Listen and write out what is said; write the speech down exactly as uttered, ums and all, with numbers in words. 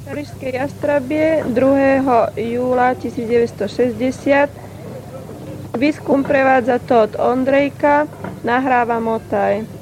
Parížské Jastrabie druhého júla tisícdeväťstošesťdesiat. Výskum prevádza Todd Ondrejka, nahráva Motaj.